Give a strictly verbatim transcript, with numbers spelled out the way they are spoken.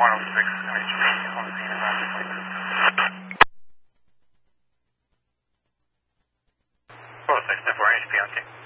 one oh six M H P on scene of accident. four oh six, ten four, M H P on scene.